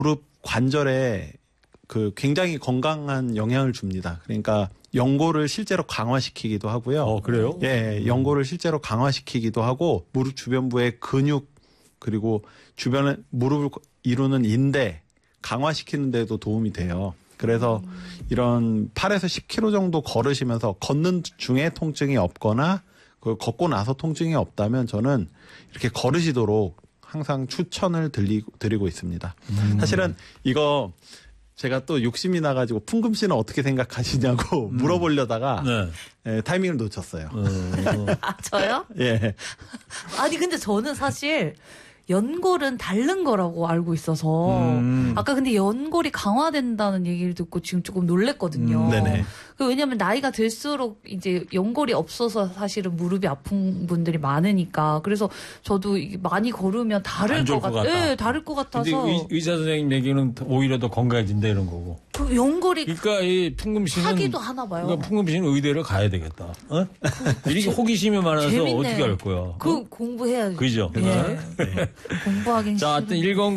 무릎 관절에 그 굉장히 건강한 영향을 줍니다. 그러니까 연골을 실제로 강화시키기도 하고요. 그래요? 예, 연골을 실제로 강화시키기도 하고 무릎 주변부의 근육 그리고 주변에 무릎을 이루는 인대 강화시키는 데도 도움이 돼요. 그래서 이런 8에서 10km 정도 걸으시면서 걷는 중에 통증이 없거나 걷고 나서 통증이 없다면 저는 이렇게 걸으시도록 항상 추천을 드리고 있습니다. 사실은 이거 제가 또 욕심이 나가지고 풍금 씨는 어떻게 생각하시냐고 물어보려다가 예, 타이밍을 놓쳤어요. 아, 저요? 예. 아니 근데 저는 사실 연골은 다른 거라고 알고 있어서 아까 근데 연골이 강화된다는 얘기를 듣고 지금 조금 놀랬거든요. 네네. 왜냐하면 나이가 들수록 이제 연골이 없어서 사실은 무릎이 아픈 분들이 많으니까 그래서 저도 이게 많이 걸으면 다를 것 같다. 네, 다를 것 같아서. 근데 의사 선생님 얘기는 오히려 더 건강해진다 이런 거고. 그 연골이 그러니까 이 풍금 씨는 하기도 하나 봐요. 그러니까 풍금 씨는 의대를 가야 되겠다. 어? 이렇게 호기심이 많아서 재밌네. 어떻게 할 거야? 공부해야죠. 그죠? 예. 네. 공부하긴 자, 하여튼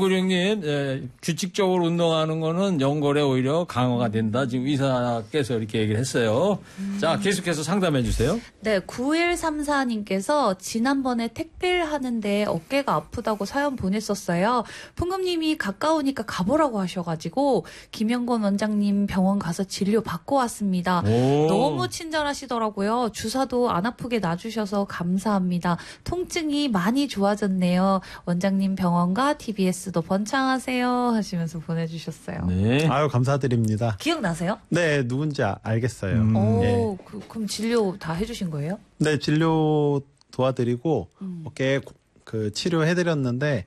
1096님 규칙적으로 운동하는 거는 연골에 오히려 강화가 된다. 지금 의사께서 이렇게 얘기를 했어요. 자, 계속해서 상담해 주세요. 네, 9134님께서 지난번에 택배를 하는데 어깨가 아프다고 사연 보냈었어요. 풍금님이 가까우니까 가보라고 하셔가지고 김영건 원장님 병원 가서 진료 받고 왔습니다. 너무 친절하시더라고요. 주사도 안 아프게 놔주셔서 감사합니다. 통증이 많이 좋아졌네요. 원장님 병원과 TBS도 번창하세요 하시면서 보내주셨어요. 네. 아유, 감사드립니다. 기억나세요? 네, 누군지 알겠어요. 오, 그럼 진료 다 해주신 거예요? 네, 진료 도와드리고 어깨 그 치료해드렸는데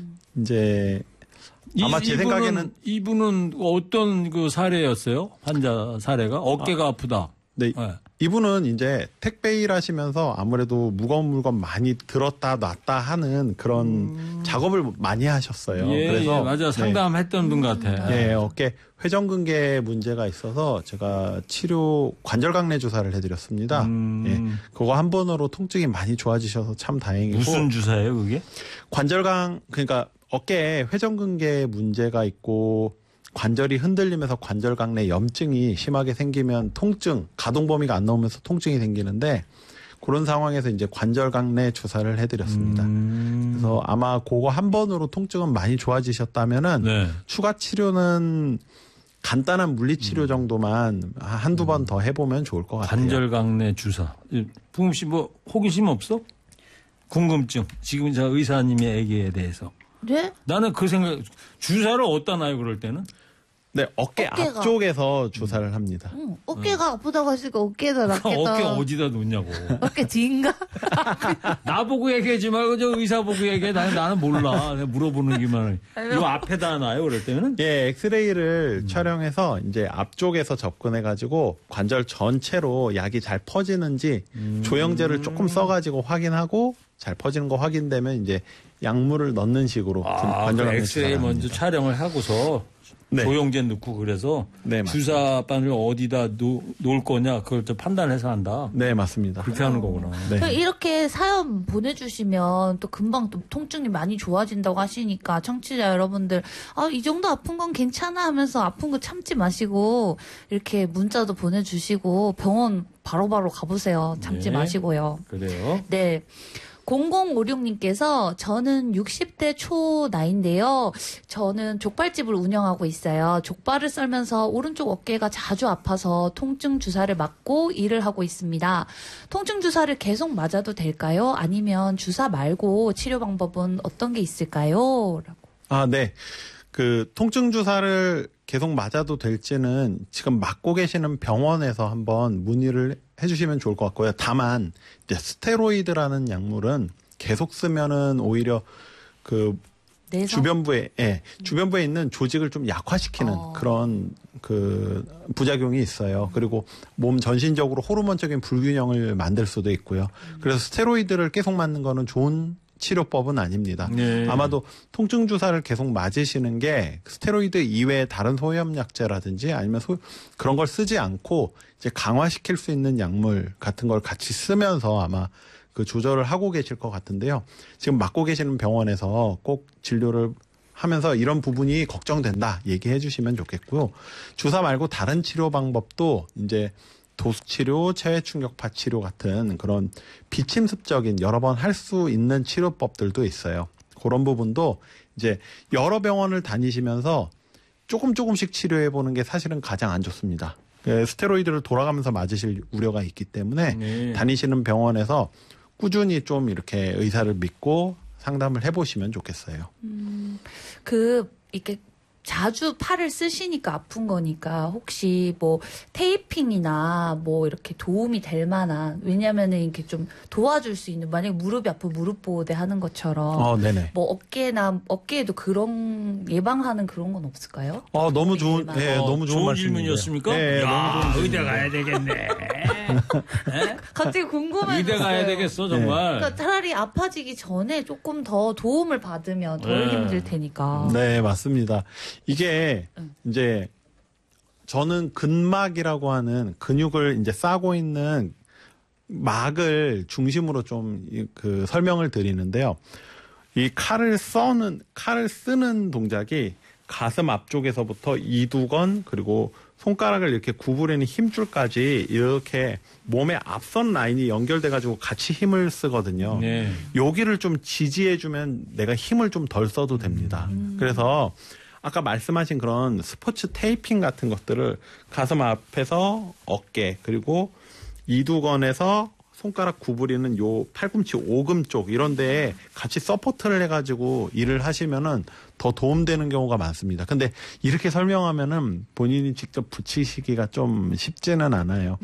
이제 아마 제 생각에는 이분은 어떤 그 사례였어요? 환자 사례가 어깨가 아프다. 네. 이분은 이제 택배 일 하시면서 아무래도 무거운 물건 많이 들었다 놨다 하는 그런 작업을 많이 하셨어요. 그래서 맞아. 상담했던 분 같아. 예, 어깨 회전근개 문제가 있어서 제가 치료 관절강내 주사를 해드렸습니다. 예, 그거 한 번으로 통증이 많이 좋아지셔서 참 다행이고. 무슨 주사예요, 그게? 그러니까 어깨에 회전근개 문제가 있고 관절이 흔들리면서 관절강내 염증이 심하게 생기면 통증, 가동 범위가 안 나오면서 통증이 생기는데 그런 상황에서 이제 관절강내 주사를 해드렸습니다. 그래서 아마 그거 한 번으로 통증은 많이 좋아지셨다면은 추가 치료는 간단한 물리치료 정도만 한두 번 더 해보면 좋을 것 같아요. 관절강내 주사. 풍금 씨 뭐 호기심 없어? 궁금증. 지금 저 의사님의 얘기에 대해서. 네? 나는 그 생각, 주사를 어디다 놔요, 그럴 때는? 네, 어깨 앞쪽에서 주사를 합니다. 어깨가 아프다고 하시니까 어깨에다 놨겠다. 어깨 어디다 놓냐고. 어깨 뒤인가? 나보고 얘기하지 말고 저 의사 보고 얘기해. 나는 몰라. 내가 물어보는 기만. 이 앞에다 놔요, 그럴 때는? 예, 엑스레이를 촬영해서 이제 앞쪽에서 접근해가지고 관절 전체로 약이 잘 퍼지는지 조영제를 조금 써가지고 확인하고 잘 퍼지는 거 확인되면 이제 약물을 넣는 식으로 관절강내 엑스레이 먼저 촬영을 하고서 조영제 넣고 그래서 주사바늘 어디다 놓을 거냐 그걸 좀 판단해서 한다. 네, 맞습니다. 그렇게 하는 거구나. 네. 이렇게 사연 보내주시면 또 금방 또 통증이 많이 좋아진다고 하시니까 청취자 여러분들 이 정도 아픈 건 괜찮아 하면서 아픈 거 참지 마시고 이렇게 문자도 보내주시고 병원 바로바로 가보세요. 참지 마시고요. 그래요? 네. 0056님께서 저는 60대 초 나이인데요. 저는 족발집을 운영하고 있어요. 족발을 썰면서 오른쪽 어깨가 자주 아파서 통증 주사를 맞고 일을 하고 있습니다. 통증 주사를 계속 맞아도 될까요? 아니면 주사 말고 치료 방법은 어떤 게 있을까요? 라고. 네. 그 통증 주사를 계속 맞아도 될지는 지금 맞고 계시는 병원에서 한번 문의를 해주시면 좋을 것 같고요. 다만 이제 스테로이드라는 약물은 계속 쓰면은 오히려 그 주변부에 있는 조직을 좀 약화시키는 그런 그 부작용이 있어요. 그리고 몸 전신적으로 호르몬적인 불균형을 만들 수도 있고요. 그래서 스테로이드를 계속 맞는 거는 좋은 치료법은 아닙니다. 아마도 통증 주사를 계속 맞으시는 게 스테로이드 이외에 다른 소염약제라든지 아니면 그런 걸 쓰지 않고 이제 강화시킬 수 있는 약물 같은 걸 같이 쓰면서 아마 그 조절을 하고 계실 것 같은데요. 지금 맡고 계시는 병원에서 꼭 진료를 하면서 이런 부분이 걱정된다 얘기해 주시면 좋겠고요. 주사 말고 다른 치료 방법도 이제 도수치료, 체외충격파 치료 같은 그런 비침습적인 여러 번 할 수 있는 치료법들도 있어요. 그런 부분도 이제 여러 병원을 다니시면서 조금씩 치료해 보는 게 사실은 가장 안 좋습니다. 스테로이드를 돌아가면서 맞으실 우려가 있기 때문에 다니시는 병원에서 꾸준히 좀 이렇게 의사를 믿고 상담을 해보시면 좋겠어요. 이렇게 자주 팔을 쓰시니까 아픈 거니까 혹시 뭐 테이핑이나 뭐 이렇게 도움이 될 만한, 왜냐면은 이렇게 좀 도와줄 수 있는, 만약에 무릎이 아프면 무릎 보호대 하는 것처럼 네네. 뭐 어깨에도 그런 예방하는 그런 건 없을까요? 너무 좋은, 너무 좋은 질문이었습니까? 네, 야, 너무 좋은 의대 가야 되겠네. 네? 갑자기 궁금해졌어요. 의대 가야 되겠어 정말. 그러니까 차라리 아파지기 전에 조금 더 도움을 받으면 덜 힘들 테니까. 네, 맞습니다. 이게 이제 저는 근막이라고 하는 근육을 이제 싸고 있는 막을 중심으로 좀 그 설명을 드리는데요. 이 칼을 쓰는 동작이 가슴 앞쪽에서부터 이두건 그리고 손가락을 이렇게 구부리는 힘줄까지 이렇게 몸의 앞선 라인이 연결돼가지고 같이 힘을 쓰거든요. 네. 여기를 좀 지지해주면 내가 힘을 좀 덜 써도 됩니다. 그래서 아까 말씀하신 그런 스포츠 테이핑 같은 것들을 가슴 앞에서 어깨 그리고 이두건에서 손가락 구부리는 요 팔꿈치 오금 쪽 이런 데에 같이 서포트를 해가지고 일을 하시면은 더 도움되는 경우가 많습니다. 근데 이렇게 설명하면은 본인이 직접 붙이시기가 좀 쉽지는 않아요.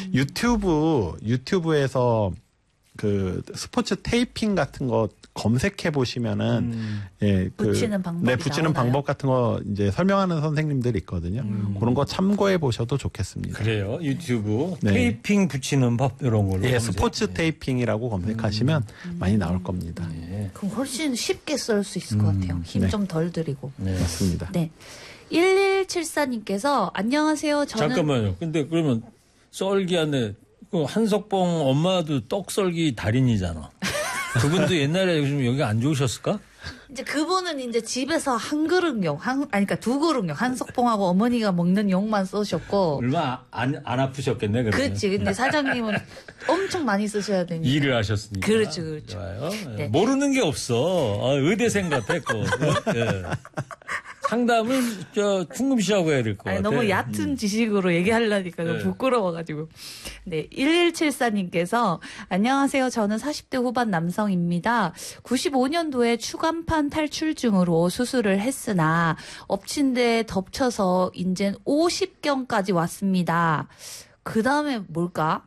유튜브에서 그 스포츠 테이핑 같은 거 검색해 보시면은 붙이는 방법이 네, 붙이는 나오나요? 방법 같은 거 이제 설명하는 선생님들이 있거든요. 그런 거 참고해 보셔도 좋겠습니다. 그래요. 유튜브 네. 테이핑 붙이는 법 이런 걸로. 예, 스포츠 테이핑이라고 검색하시면 많이 나올 겁니다. 네. 그럼 훨씬 쉽게 쓸 수 있을 것 같아요. 힘 네. 좀 덜 들이고. 네. 맞습니다. 네. 1174님께서 안녕하세요. 저는 잠깐만요. 근데 그러면 썰기한데 그 한석봉 엄마도 떡썰기 달인이잖아. 그분도 옛날에 요즘 여기 안 좋으셨을까? 이제 그분은 이제 집에서 한 그릇용, 그러니까 두 그릇용, 한석봉하고 어머니가 먹는 용만 쓰셨고. 얼마 안 아프셨겠네. 그러면. 그렇지. 근데 사장님은 엄청 많이 쓰셔야 되니까. 일을 하셨으니까. 그렇죠. 좋아요. 네. 모르는 게 없어. 의대생 같아. 네. 상담은 충금 씨하고 해야 될 것 같아. 너무 얕은 지식으로 얘기하려니까 네. 부끄러워가지고. 네, 1174님께서 안녕하세요. 저는 40대 후반 남성입니다. 95년도에 추간판 탈출증으로 수술을 했으나 엎친 데 덮쳐서 이젠 50견까지 왔습니다. 그 다음에 뭘까?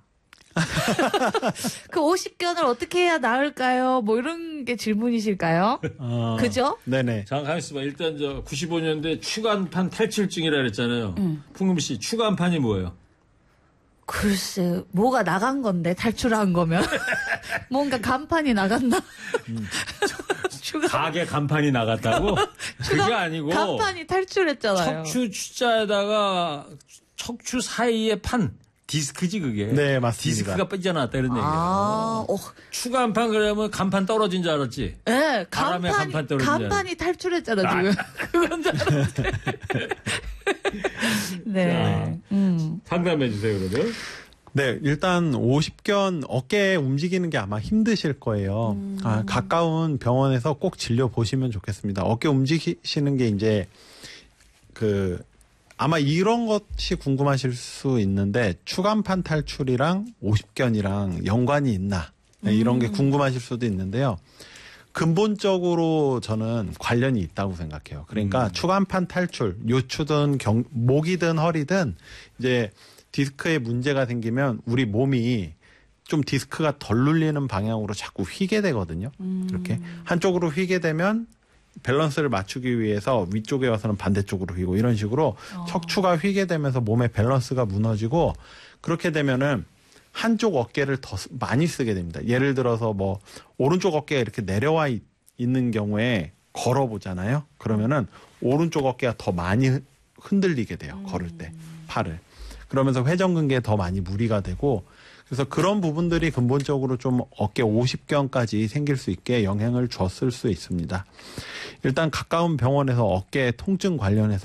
그 50견을 어떻게 해야 나을까요? 뭐 이런 게 질문이실까요? 그죠? 네네. 잠깐 가만 있어봐. 일단 95년대 추간판 탈출증이라 그랬잖아요. 풍금 씨, 추간판이 뭐예요? 글쎄, 뭐가 나간 건데, 탈출한 거면? 뭔가 간판이 나갔나? 가게 간판이 나갔다고? 그게 아니고. 간판이 탈출했잖아요. 척추 추자에다가 척추 사이에 판. 디스크지 그게. 네, 맞습니다. 디스크가 빠져나왔다 이런 얘기예요. 추간판 그러면 간판 떨어진 줄 알았지? 네, 바람에 간판 떨어진 줄 간판이 탈출했잖아, 지금. 그건 줄 알았는데. 네. 상담해 주세요, 그러면. 네, 일단 50견 어깨 움직이는 게 아마 힘드실 거예요. 가까운 병원에서 꼭 진료 보시면 좋겠습니다. 어깨 움직이시는 게 이제 아마 이런 것이 궁금하실 수 있는데 추간판 탈출이랑 50견이랑 연관이 있나 이런 게 궁금하실 수도 있는데요. 근본적으로 저는 관련이 있다고 생각해요. 그러니까 추간판 탈출, 요추든 목이든 허리든 이제 디스크에 문제가 생기면 우리 몸이 좀 디스크가 덜 눌리는 방향으로 자꾸 휘게 되거든요. 이렇게 한쪽으로 휘게 되면 밸런스를 맞추기 위해서 위쪽에 와서는 반대쪽으로 휘고 이런 식으로 척추가 휘게 되면서 몸의 밸런스가 무너지고 그렇게 되면은 한쪽 어깨를 더 많이 쓰게 됩니다. 예를 들어서 뭐 오른쪽 어깨가 이렇게 내려와 있는 경우에 걸어보잖아요. 그러면은 오른쪽 어깨가 더 많이 흔들리게 돼요. 걸을 때 팔을. 그러면서 회전근개에 더 많이 무리가 되고 그래서 그런 부분들이 근본적으로 좀 어깨 50견까지 생길 수 있게 영향을 줬을 수 있습니다. 일단 가까운 병원에서 어깨 통증 관련해서